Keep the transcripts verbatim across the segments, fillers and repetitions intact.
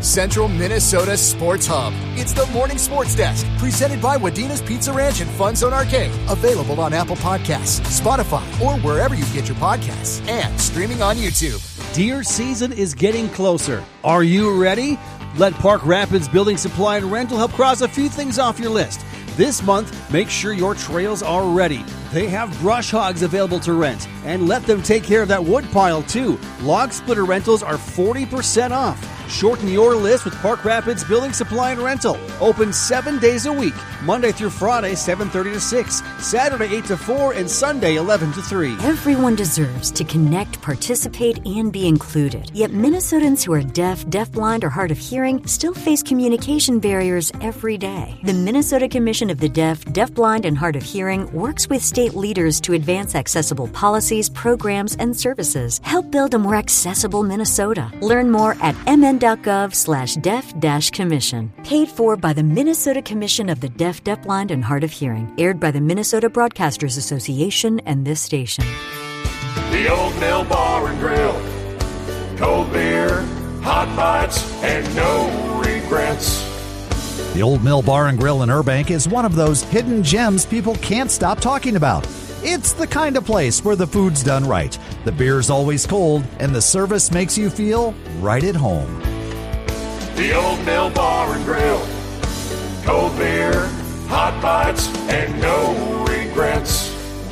Central Minnesota Sports Hub. It's the Morning Sports Desk, presented by Wadina's Pizza Ranch and Fun Zone Arcade. Available on Apple Podcasts, Spotify, or wherever you get your podcasts. And streaming on YouTube. Deer season is getting closer. Are you ready? Let Park Rapids Building Supply and Rental help cross a few things off your list. This month, make sure your trails are ready. They have brush hogs available to rent, and let them take care of that wood pile too. Log splitter rentals are forty percent off. Shorten your list with Park Rapids Building Supply and Rental. Open seven days a week, Monday through Friday, seven thirty to six, Saturday eight to four, and Sunday eleven to three. Everyone deserves to connect, participate, and be included. Yet Minnesotans who are deaf, deafblind, or hard of hearing still face communication barriers every day. The Minnesota Commission of the Deaf, Deafblind, and Hard of Hearing works with state leaders to advance accessible policies, programs, and services. Help build a more accessible Minnesota. Learn more at mn.gov slash deaf dash commission. Paid for by the Minnesota Commission of the Deaf, Deafblind, and Hard of Hearing. Aired by the Minnesota Broadcasters Association and this station. The Old Mill Bar and Grill. Cold beer, hot bites, and no regrets. The Old Mill Bar and Grill in Burbank is one of those hidden gems people can't stop talking about. It's the kind of place where the food's done right, the beer's always cold, and the service makes you feel right at home. The Old Mill Bar and Grill. Cold beer, hot bites, and no regrets.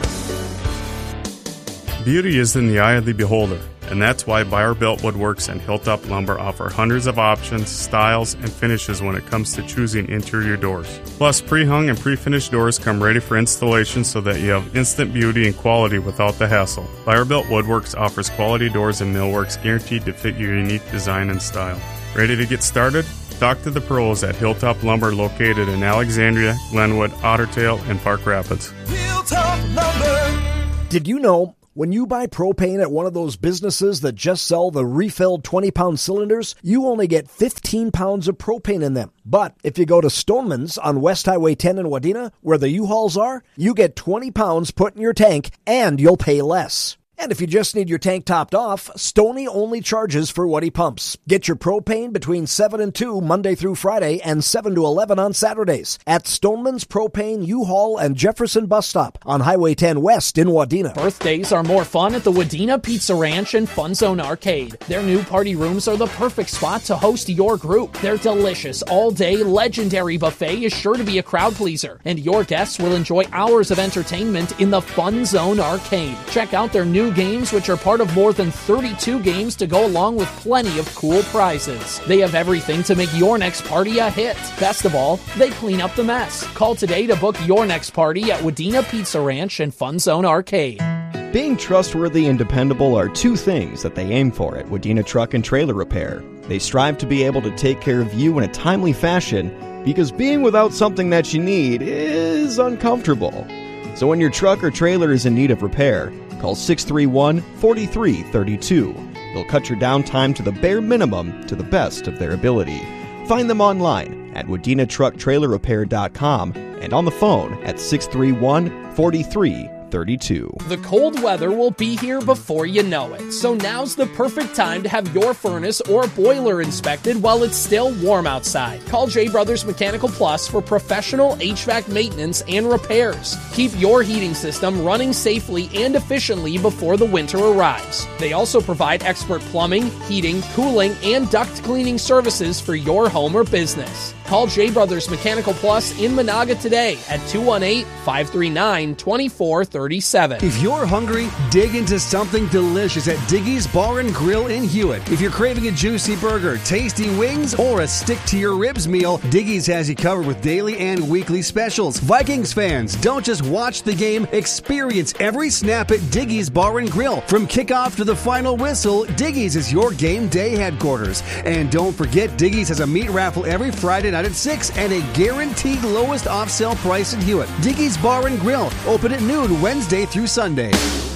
Beauty is in the eye of the beholder, and that's why Buyer-Built Woodworks and Hilltop Lumber offer hundreds of options, styles, and finishes when it comes to choosing interior doors. Plus, pre-hung and pre-finished doors come ready for installation so that you have instant beauty and quality without the hassle. Buyer-Built Woodworks offers quality doors and millworks guaranteed to fit your unique design and style. Ready to get started? Talk to the pros at Hilltop Lumber, located in Alexandria, Glenwood, Ottertail, and Park Rapids. Hilltop Lumber. Did you know when you buy propane at one of those businesses that just sell the refilled twenty-pound cylinders, you only get fifteen pounds of propane in them? But if you go to Stoneman's on West Highway ten in Wadena, where the U-Hauls are, you get twenty pounds put in your tank, and you'll pay less. And if you just need your tank topped off, Stoney only charges for what he pumps. Get your propane between seven and two Monday through Friday and seven to eleven on Saturdays at Stoneman's Propane, U-Haul, and Jefferson Bus Stop on Highway ten West in Wadena. Birthdays are more fun at the Wadena Pizza Ranch and Fun Zone Arcade. Their new party rooms are the perfect spot to host your group. Their delicious, all-day, legendary buffet is sure to be a crowd pleaser, and your guests will enjoy hours of entertainment in the Fun Zone Arcade. Check out their new games, which are part of more than thirty-two games to go along with plenty of cool prizes. They have everything to make your next party a hit. Best of all, they clean up the mess. Call today to book your next party at Wadena Pizza Ranch and Fun Zone Arcade. Being trustworthy and dependable are two things that they aim for at Wadena Truck and Trailer Repair. They strive to be able to take care of you in a timely fashion because being without something that you need is uncomfortable. So when your truck or trailer is in need of repair, call six three one, four three three two. They'll cut your downtime to the bare minimum to the best of their ability. Find them online at wadena truck trailer repair dot com and on the phone at six three one, four three three two. The cold weather will be here before you know it, so now's the perfect time to have your furnace or boiler inspected while it's still warm outside. Call J Brothers Mechanical Plus for professional H V A C maintenance and repairs. Keep your heating system running safely and efficiently before the winter arrives. They also provide expert plumbing, heating, cooling, and duct cleaning services for your home or business. Call J Brothers Mechanical Plus in Monaga today at two one eight, five three nine, two four three seven. If you're hungry, dig into something delicious at Diggy's Bar and Grill in Hewitt. If you're craving a juicy burger, tasty wings, or a stick-to-your-ribs meal, Diggy's has you covered with daily and weekly specials. Vikings fans, don't just watch the game, experience every snap at Diggy's Bar and Grill. From kickoff to the final whistle, Diggy's is your game day headquarters. And don't forget, Diggy's has a meat raffle every Friday night at six and a guaranteed lowest off-sale price in Hewitt. Diggy's Bar and Grill, open at noon Wednesday through Sunday.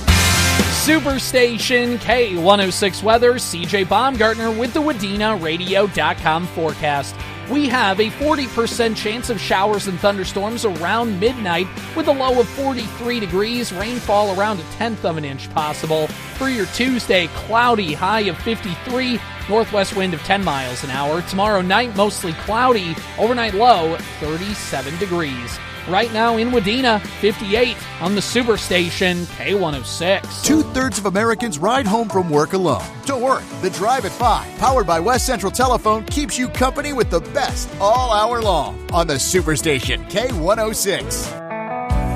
Superstation K one oh six weather, C J Baumgartner with the Wadena Radio dot com forecast. We have a forty percent chance of showers and thunderstorms around midnight with a low of forty-three degrees, rainfall around a tenth of an inch possible. For your Tuesday, cloudy, high of fifty-three, Northwest wind of ten miles an hour. Tomorrow night, mostly cloudy. Overnight low, thirty-seven degrees. Right now in Wadena, fifty-eight on the Superstation, K one oh six. Two-thirds of Americans ride home from work alone. Don't worry, the Drive at five, powered by West Central Telephone, keeps you company with the best all hour long on the Superstation, K one oh six.